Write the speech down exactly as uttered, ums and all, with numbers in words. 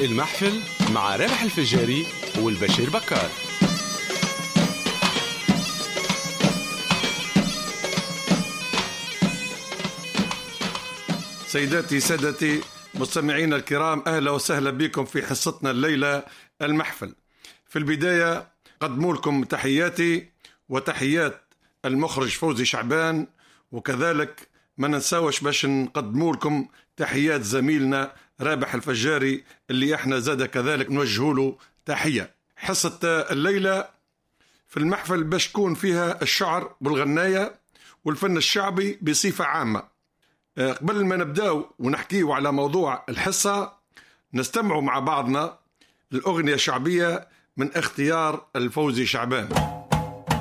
المحفل مع رابح الفجاري والبشير بكار. سيداتي سادتي مستمعينا الكرام، أهلا وسهلا بكم في حصتنا الليلة المحفل. في البداية قدموا لكم تحياتي وتحيات المخرج فوزي شعبان، وكذلك ما ننساوش باش نقدموا لكم تحيات زميلنا رابح الفجاري اللي احنا زاد كذلك نوجه له تحية. حصة الليلة في المحفل باش تكون فيها الشعر والغناية والفن الشعبي بصفة عامة. قبل ما نبداو ونحكيو على موضوع الحصة، نستمعوا مع بعضنا الأغنية الشعبية من اختيار الفوزي شعبان.